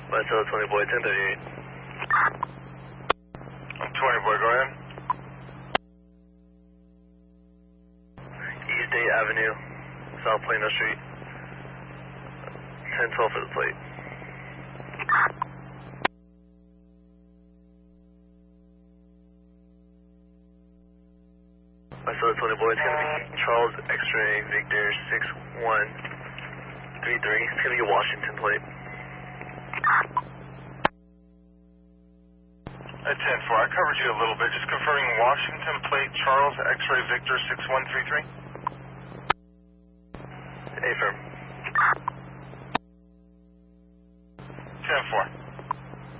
West Hill 20 boy, 1038. I'm 20 boy, go ahead. East 8th Avenue, South Plano Street. 1012 for the plate. West Hill 20 boy, it's going to be Charles X-Ray Victor 6133. It's going to be a Washington plate. At 10-4, I covered you a little bit. Just confirming Washington plate Charles X-Ray Victor 6133. Affirm. 10-4.